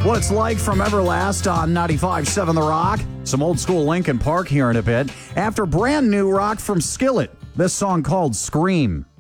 What It's Like from Everlast on 95.7 The Rock. Some old school Linkin Park here in a bit. After brand new rock from Skillet, this song called Scream.